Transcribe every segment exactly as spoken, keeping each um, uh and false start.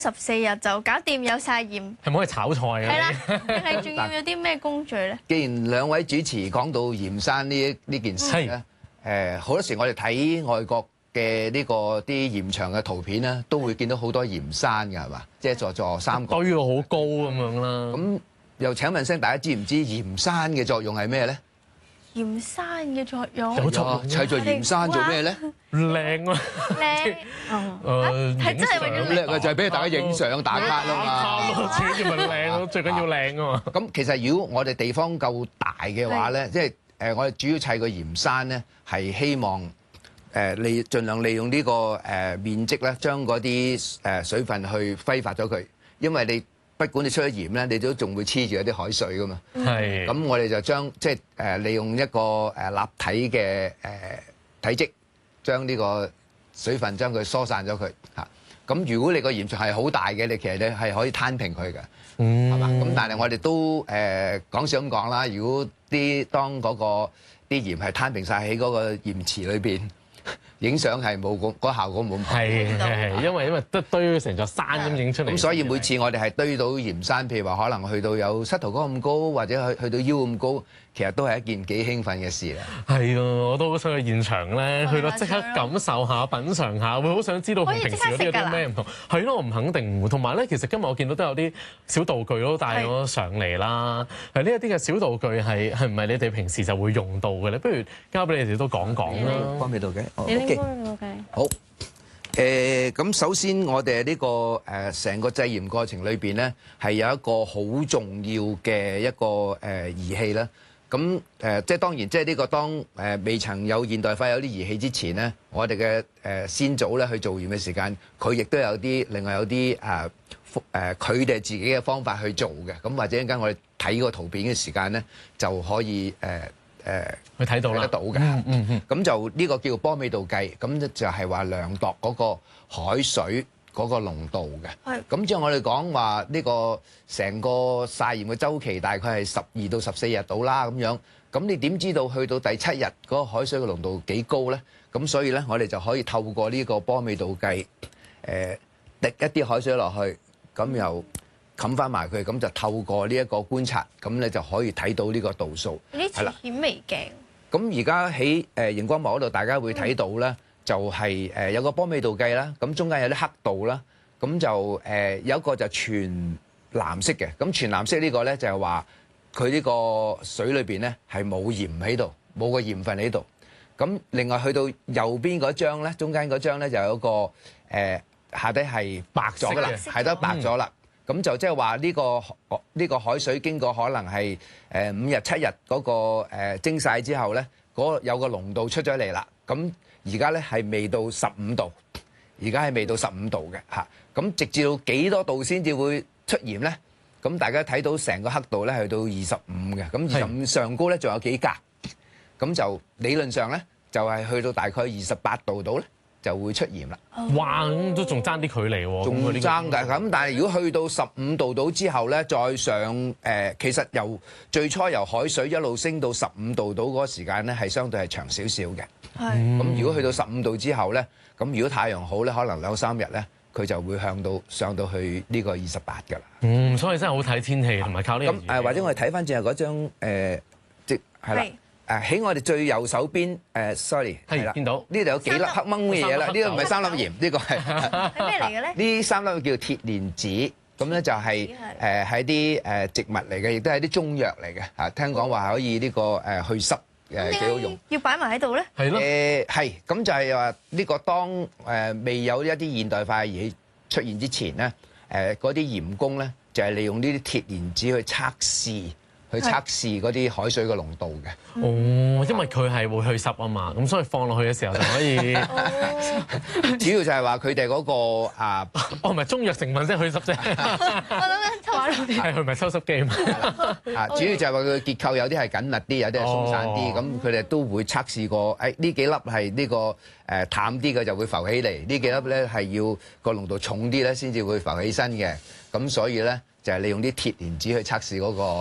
十四日就搞掂有晒鹽， 係咪可以炒菜啊？ 係啦，定係仲要有啲咩工序咧？ 既然兩位主持講到鹽山呢呢件事咧，誒好多時我哋睇外國嘅呢個啲鹽場嘅圖片咧，都會見到好多鹽山㗎，係嘛？即係座座三角堆到好高咁樣啦。 咁又請問聲，大家知唔知鹽山嘅作用係咩咧？ 鹽山嘅作用， 有作用，砌座鹽山做咩咧？ 靚啊！ 靚， 誒， 係真係為咗咁叻嘅就係俾大家影相打卡啦嘛。 主要咪靚咯，最緊要靚啊嘛。 咁其實如果我哋地方夠大嘅話咧，即係誒我哋主要砌個鹽山咧，係希望誒利盡量利用呢個誒面積咧，將嗰啲誒水分去揮發咗佢，因為你。不管你出咗鹽咧，你都仲會黐住一啲海水噶嘛。 係。咁我哋就將即係誒利用一個誒立體嘅誒體積，將呢個水分將佢疏散咗佢嚇。咁如果你個鹽場係好大嘅，你其實你係可以攤平佢嘅，係嘛？咁但係我哋都誒講笑咁講啦。如果啲當嗰個啲鹽係攤平曬喺嗰個鹽池裏邊。影相係冇嗰嗰效果冇咁好， 係係因為因為堆堆成座山咁影出嚟。咁所以每次我哋係堆到鹽山，譬如話可能去到有膝頭哥咁高，或者去去到腰咁高，其實都係一件幾興奮嘅事啦。 係啊，我都好想去現場咧，去到即刻感受下、品嚐下，會好想知道同平時嗰啲有啲咩唔同。係咯，我唔肯定唔會。同埋咧，其實今日我見到都有啲小道具都帶咗上嚟啦。係呢一啲嘅小道具係係唔係你哋平時就會用到嘅咧？不如交俾你哋都講講啦。 幫你道嘅。 Okay. 好，誒咁首先我哋呢個誒成個製鹽過程裏邊咧，係有一個好重要嘅一個誒儀器啦。咁誒即係當然，即係呢個當誒未曾有現代化有啲儀器之前咧，我哋嘅誒先祖咧去做鹽嘅時間，佢亦都有啲另外有啲誒誒佢哋自己嘅方法去做嘅。咁或者一陣間我哋睇個圖片嘅時間咧，就可以誒。誒去睇到啦， 睇得到嘅。 嗯嗯嗯。咁就呢個叫波美度計，咁就係話量度嗰個海水嗰個濃度嘅。係。咁之後我哋講話呢個成個曬鹽嘅週期大概係十二到十四日到啦咁樣。咁你點知道去到第七日嗰個海水嘅濃度幾高咧？咁所以咧，我哋就可以透過呢個波美度計，誒滴一啲海水落去，咁又冚翻埋佢，咁就透過呢一個觀察，咁你就可以睇到呢個度數。 呢次顯微鏡。 咁而家喺誒熒光幕嗰度，大家會睇到咧，就係誒有個波美度計啦。咁中間有啲刻度啦。咁就誒有一個就全藍色嘅。咁全藍色呢個咧就係話佢呢個水裏邊咧係冇鹽喺度，冇個鹽分喺度。咁另外去到右邊嗰張咧，中間嗰張咧就有一個誒下底係白咗噶啦，係都白咗啦。咁就即係話呢個呢個海水經過可能係誒五日七日嗰個誒蒸曬之後咧，嗰有個濃度出咗嚟啦。咁而家咧係未到十五度，而家係未到十五度嘅嚇。咁直至到幾多度先至會出鹽咧？咁大家睇到成個刻度咧係到二十五嘅。咁二十五上高咧仲有幾格？咁就理論上咧就係去到大概二十八度度咧。就會出鹽啦。 哇！咁都仲爭啲距離喎。 仲爭㗎。咁但係如果去到十五度度之後咧，再上誒、呃，其實由最初由海水一路升到十五度度嗰個時間咧，係相對係長少少嘅。係。咁如果去到十五度之後咧，咁如果太陽好咧，可能兩三日咧，佢就會向到上到去呢個二十八㗎啦。 嗯，所以真係好睇天氣同埋靠呢個。 咁誒，或者我哋睇翻正係嗰張誒，即係啦。誒喺我哋最右手邊，誒 sorry，係啦，見到呢度有幾粒黑掹嘅嘢啦，呢個唔係三粒鹽，呢個係係咩嚟嘅咧？ 呢三粒叫鐵蓮子，咁咧就係誒係啲誒植物嚟嘅，亦都係啲中藥嚟嘅嚇。聽講話可以呢個誒去濕誒幾好用。 要擺埋喺度咧？ 係咯。誒係，咁就係話呢個當誒未有一啲現代化嘅儀器出現之前咧，誒嗰啲鹽工咧就係利用呢啲鐵蓮子去測試。去測試嗰啲海水嘅濃度嘅。 哦，因為佢係會去濕啊嘛，咁所以放落去嘅時候就可以。 主要就係話佢哋嗰個啊， 哦唔係中藥成分先去濕啫。 我諗緊抽濕機。係佢咪抽濕機嘛？ 啊，主要就係話佢結構有啲係緊密啲，有啲係鬆散啲，咁佢哋都會測試過。誒呢幾粒係呢個誒淡啲嘅就會浮起嚟，呢幾粒咧係要個濃度重啲咧先至會浮起身嘅。咁所以咧就係利用啲鐵蓮子去測試嗰個。誒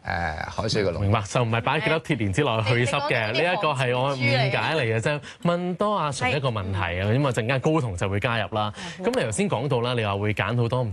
海水嘅濃。 明白，就唔係擺幾多鐵連之內去濕嘅，呢一個係我誤解嚟嘅啫。問多阿純一個問題啊，因為陣間高彤就會加入啦。咁你頭先講到啦，你話會揀好多唔